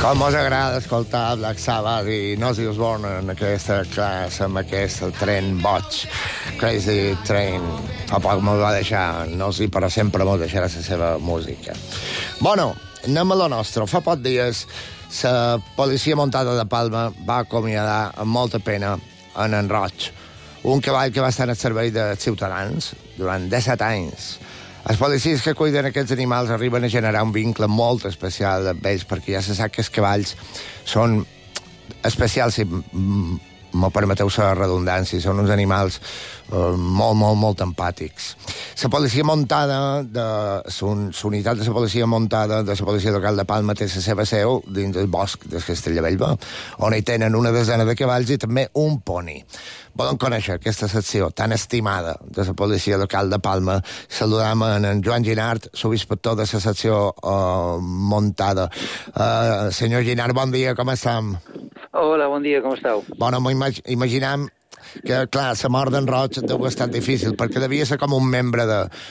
Com us agrada escoltar Black Sabbath i Ozzy Osbourne en aquesta classe, amb aquest tren boig, Crazy Train. Fa poc me'l va deixar Ozzy, però sempre m'ho deixarà la seva música. Bueno, anem a lo nostre. Fa pocs dies la policia montada de Palma va acomiadar amb molta pena en Roig, un cavall que va estar al servei de ciutadans durant 17 anys. Els policies que cuiden aquests animals arriben a generar un vincle molt especial amb ells, perquè ja se sap que els cavalls són especials, si m'ho permeteu la redundància, són uns animals molt empàtics. La policia montada, la unitat de la policia montada de la policia local de Palma té la seva seu dins del bosc de Castellbell, on hi tenen una desena de cavalls i també un poni. Volen conèixer aquesta secció tan estimada de la policia local de Palma. Saludam en Joan Ginart, subinspector de la secció montada. Senyor Ginart, bon dia, com estem? Hola, bon dia, com esteu? Bueno, imaginam que, clar, la mort d'en Roig deu haver estat difícil, perquè devia ser com un membre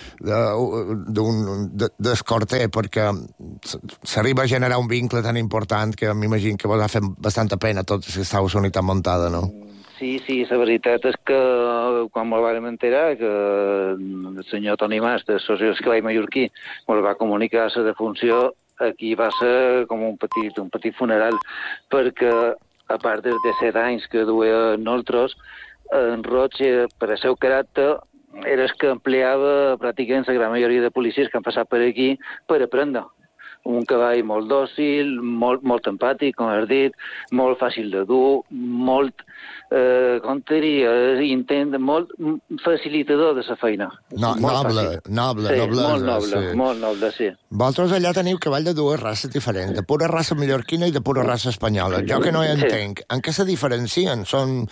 d'escorter, perquè s'arriba a generar un vincle tan important que m'imagino que vos ha fet bastanta pena tots els que estàu a la unitat montada, no? Sí, la veritat és que quan me'l vam enterar que el senyor Toni Mas, del soci d'Esclai Mallorquí, me'l va comunicar la defunció, aquí va ser com un petit funeral, perquè a part dels 17 anys que duia nosaltres, en Roig, per al seu caràcter, era el que empleava pràcticament la gran majoria de policies que han passat per aquí per aprendre. Un cavall molt dòcil, molt empàtic, com has dit, molt fàcil de dur, molt, com te diria, molt facilitador de la feina. Noble. Sí, molt noble, sí. Vosaltres allà teniu cavall de dues races diferents, de pura raça mallorquina i de pura raça espanyola. Jo que no hi entenc, en què se diferencien?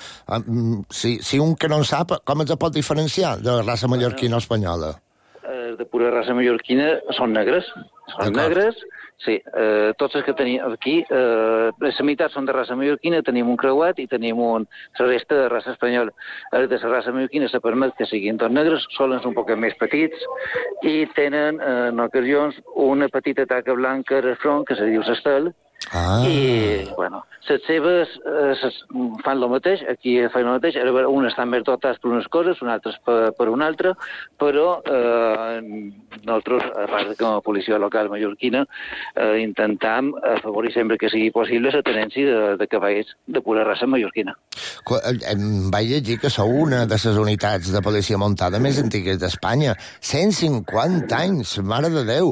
Si un que no en sap, com es pot diferenciar de la raça mallorquina o espanyola? De pura raça mallorquina són negres. Són negres, sí. Tots els que tenim aquí, la meitat són de raça mallorquina, tenim un creuat i tenim la resta de raça espanyola. Els de la raça mallorquina se permet que siguin tots negres, solen ser un poc més petits i tenen, en ocasions, una petita taca blanca al front que se diu l'estel. I, bueno, les seves fan el mateix, aquí fan el mateix, unes estan més dotats per unes coses, unes altres per una altra, però nosaltres, a part de com a policia local mallorquina, intentam afavorir sempre que sigui possible la tenència de cavalls de pura raça mallorquina. Vaig llegir que sou una de les unitats de policia montada més antigues d'Espanya. 150 anys, mare de Déu.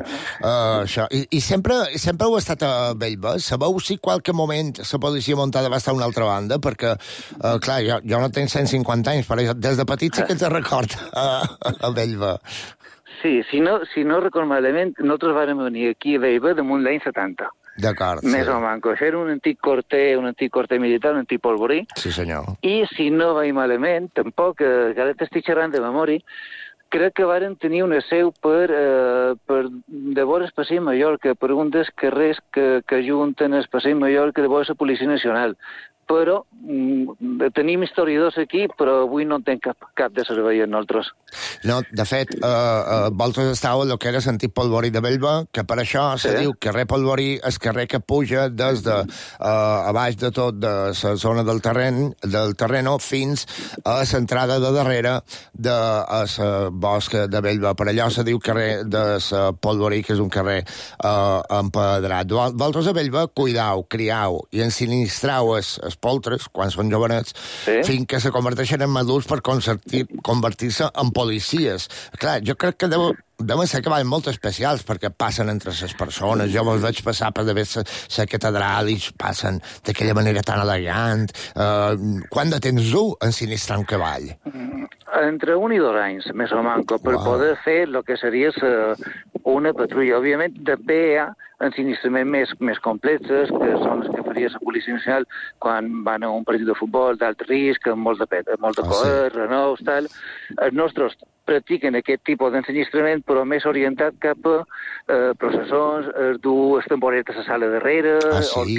I sempre heu estat a Bellvís? Sabeu si qualque moment la policia montada va estar a una altra banda? Perquè, clar, jo no tenc 150 anys, però des de petit sí que te record a Bellvís. Sí, si no record malament, nosaltres vam venir aquí a Bellvís damunt l'any 70. D'acord, més o manco. Això era un antic corter militar, un antic polvorí. Sí, senyor. I si no vaig malament, tampoc, que ara t'estic xerrant de memòria, crec que varen tenir una seu per de vora el Passeig Mallorca, per un dels carrers que ajunten el Passeig Mallorca de vora la Policia Nacional. Però tenim historiadors aquí, però avui no en tenc cap de servei en nosaltres. No, de fet, vosaltres estàveu en el que era l'antic polvorí de Bellvís, que per això se diu carrer Polvorí, el carrer que puja des de a baix de tot de la zona del terreno fins a l'entrada de darrere de la bosc de Bellvís. Per allò se diu carrer de la Polvorí, que és un carrer empedrat. Vosaltres a Bellvís cuidau, criau i ensinistrau els poltres, quan són jovenets, fins que se converteixen en madurs per convertir-se en policies. Clar, jo crec que deuen ser cavalls molt especials perquè passen entre les persones. Jo els veig passar per d'haver la catedral i passen d'aquella manera tan elegant. Quant de temps du ensinistrar un cavall? Entre 1 i 2 anys, més o manco, per poder fer el que seria una patrulla. Òbviament, també hi ha ensinistraments més complexes, que són els que faria la Policia Nacional quan van a un partit de futbol d'alt risc, amb molt de coer, renous, tal. Els nostres practiquen aquest tipus d'ensinistrament, però més orientat cap a processons, dur les temporetes a la sala darrere,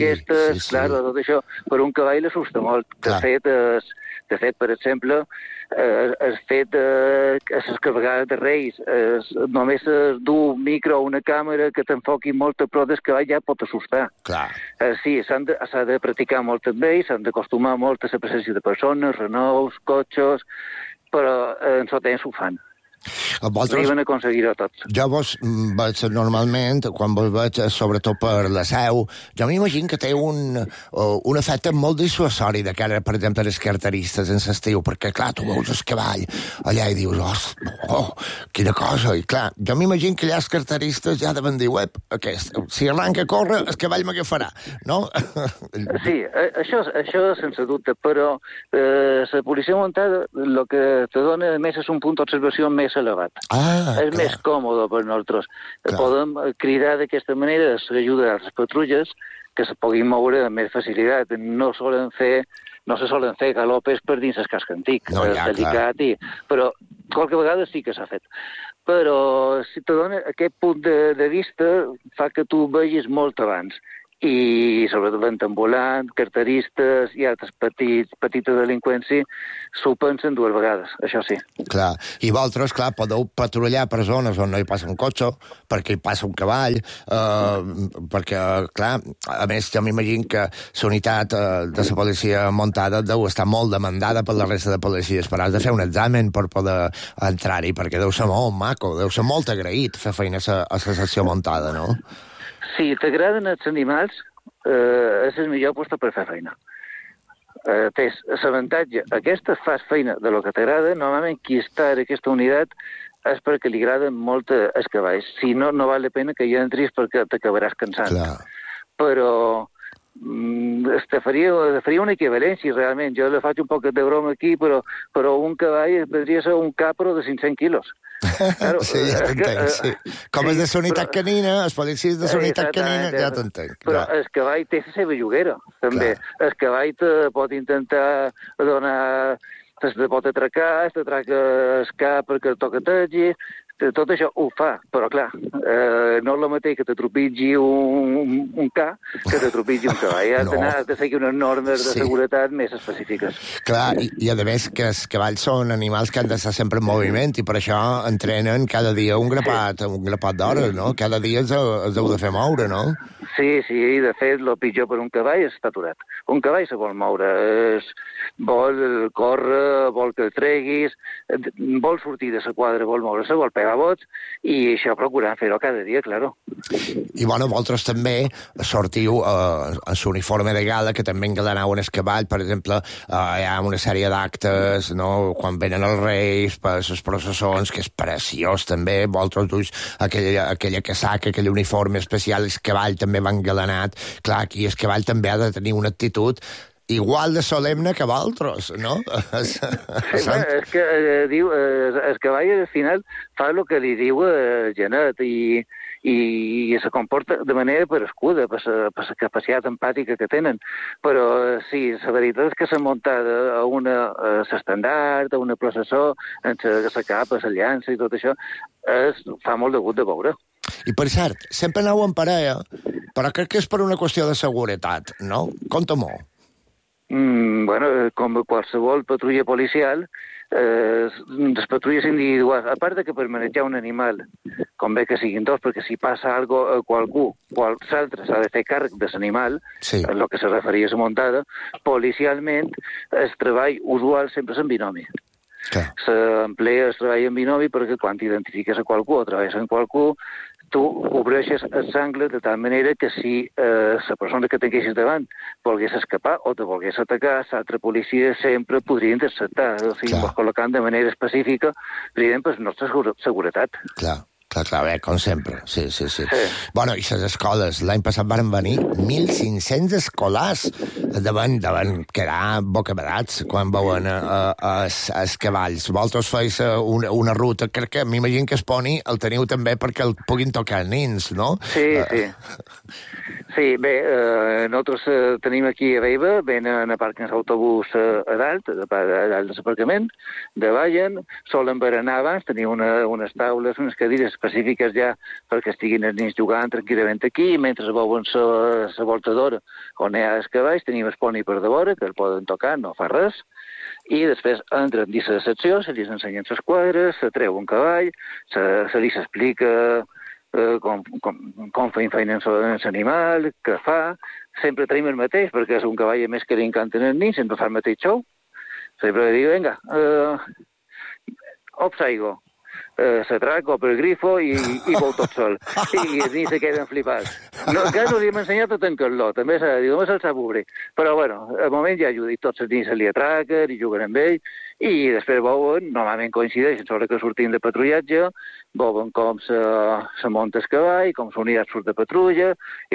orquestes, clar, tot això. Per un cavall l'assusta molt. De fet, per exemple, el fet que les carregades de reis, només dur un micro o una càmera que t'enfoqui molt a prop del cavall ja pot assustar. Clar. Sí, s'ha de practicar molt també, s'han d'acostumar molt a la presència de persones, renous, cotxes, però en sota temps ho fan. Arriben a aconseguir-ho tots. Jo vos veig normalment, quan vos veig sobretot per la Seu, jo m'imagino que té un efecte molt dissuasori de cara, per exemple, als carteristes en l'estiu, perquè, clar, tu veus el cavall allà i dius, quina cosa, i clar, jo m'imagino que allà els carteristes ja deuen dir, si arranca a córrer, el cavall m'agafarà, no? Sí, això sense dubte, però la policia muntada el que te dona més és un punt d'observació més elevat. És més còmode per nosaltres. Podem cridar d'aquesta manera l'ajuda a les patrulles que se puguin moure amb més facilitat. No se solen fer galopes per dins el casc antic. És delicat, però qualque vegada sí que s'ha fet. Però si te dona aquest punt de vista fa que tu vegis molt abans. I sobretot l'entambulant, carteristes i altres petita delinqüència s'ho pensen dues vegades, això sí. Clar, i vosaltres, clar, podeu patrullar per zones on no hi passa un cotxe, perquè hi passa un cavall, perquè, clar, a més, jo m'imagino que la unitat de la policia muntada deu estar molt demandada per la resta de policies, però has de fer un examen per poder entrar-hi, perquè deu ser molt maco, deu ser molt agraït fer feina a la secció muntada, no? Si t'agraden els animals, és el millor lloc per fer feina. Tens l'avantatge, aquesta fas feina de lo que t'agrada, normalment qui està en aquesta unitat és perquè li agraden molt els cavalls. Si no, no val la pena que hi entris perquè t'acabaràs cansant. Clar. Però faria una equivalència, realment. Jo le faig un poc de broma aquí, però un cavall podria ser un capro de 500 quilos. Claro, sí, ja t'entenc, sí. Com és de la unitat canina, els policies de la unitat canina, ja t'entenc. Però el cavall té la seva lloguera, també. El cavall te pot intentar donar... te pot atracar, t'atraca el cap perquè el toquetegi, tot això ho fa, però clar, no és el mateix que t'atropitgi un ca que t'atropitgi un cavall. Has de seguir unes normes de seguretat més específiques. Clar, i a més que els cavalls són animals que han d'estar sempre en moviment i per això entrenen cada dia un grapat d'hores, no? Cada dia es deu de fer moure, no? Sí, de fet, el pitjor per un cavall és estar aturat. Un cavall se vol moure, vol córrer, vol que el treguis, vol sortir de la quadra, vol moure-se, vol pegar vots, i això procurant fer-ho cada dia, claro. I, bueno, vosaltres també sortiu a l'uniforme de gala, que també engalanau en el cavall, per exemple, hi ha una sèrie d'actes, no?, quan venen els reis, per les processons, que és preciós també, vosaltres duis aquella casaca, aquell uniforme especial, el cavall també va engalanat, clar, aquí el cavall també ha de tenir una actitud igual de solemne que vosaltres, no? És que el cavall al final fa el que li diu Genet i se comporta de manera perescuda per la capacitat empàtica que tenen. Però sí, la veritat és que s'ha muntat a l'estandard, a una processó, en la capa, la llança i tot això, fa molt de gust de veure. I per cert, sempre aneu en parella, però crec que és per una qüestió de seguretat, no? Conta-m'ho. Bueno, com qualsevol patrulla policial, les patrulles individuals, a part que per manejar un animal, convé que siguin dos, perquè si passa alguna cosa a qualcú, quals'altre s'ha de fer càrrec de l'animal, sí. En el que se referia a la muntada, policialment el treball usual sempre és en binomi. S'emplea el treball en binomi perquè quan t'identifiques a qualcú o treballes amb qualcú, tu obreixes el sangle de tal manera que si la persona que tinguessis davant volgués escapar o te volgués atacar, l'altra policia sempre podria interceptar, o sigui, col·locant de manera específica, evident, per la nostra seguretat. Clar, com sempre, sí. Bueno, i les escoles, l'any passat van venir 1.500 escolars davant quedar bocabadats quan veuen els cavalls. Vosaltres feis una ruta, crec que m'imagino que es poni el teniu també perquè el puguin tocar els nens, no? Sí. Sí, bé, nosaltres tenim aquí a Beiba, venen a parcar l'autobús a dalt de l'aparcament, davallen, solen berenar abans, tenim unes taules, unes cadires específiques ja perquè estiguin els nens jugant tranquil·lament aquí, mentre veuen la voltadora on hi ha els cavalls, tenim el poni per de vora, que el poden tocar, no fa res, I després entren dins la secció, se li ensenyen les quadres, se treu un cavall, se li s'explica com feien feina en l'animal, què fa. Sempre tenim el mateix, perquè és un cavall més que li encanten els nins, sempre fa el mateix show. Sempre diu, vinga, obsaigo. S'atraco pel grifo i vol tot sol. I els nins se queden flipats. Encara no li hem ensenyat tot en Carló, també s'ha de dir, només el sap obrir. Però, bueno, al moment ja ajuda, tots els nins se li atraquen i juguen amb ell, i després veuen, normalment coincideixen sobre que sortim de patrullatge, veuen com se munta el cavall, com la unitat surt de patrulla, i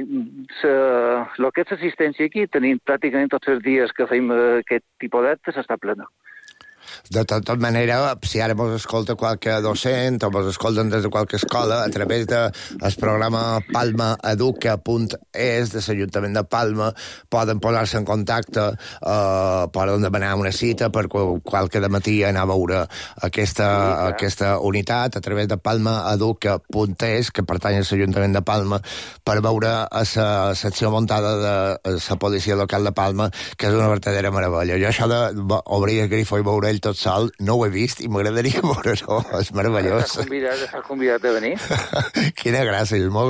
el que és l'assistència aquí, tenim pràcticament tots els dies que fem aquest tipus d'actes, està plena. De tota manera, si ara mos escolta qualque docent o mos escolten des de qualque escola, a través del programa palmaeduca.es de l'Ajuntament de Palma, poden posar-se en contacte, poden demanar una cita per qualque dematí anar a veure aquesta unitat a través de palmaeduca.es, que pertany a l'Ajuntament de Palma, per veure la secció muntada de la policia local de Palma, que és una verdadera meravella. Jo això d'obrir el grifo i veure ell tot sol no ho he vist i m'agradaria veure-ho, és meravellós. Estàs convidat a venir. Quina gràcia, és molt